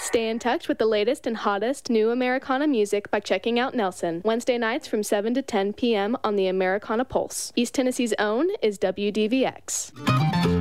Stay in touch with the latest and hottest new Americana music by checking out Nelson, Wednesday nights from 7 to 10 p.m. on the Americana Pulse. East Tennessee's own is WDVX.